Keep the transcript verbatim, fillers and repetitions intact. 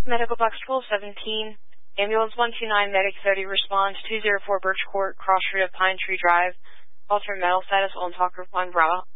Medical Box twelve seventeen, Ambulance one two nine, Medic thirty, responds two zero four Birch Court, Cross Street of Pine Tree Drive, alternate metal status on Talker one Bravo.